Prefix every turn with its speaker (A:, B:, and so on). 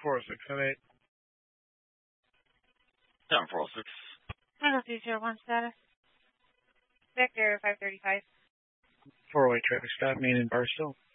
A: 40678.
B: 7406.
C: 90201 status. Vector 535.
A: 408 traffic stop, main in Barstow.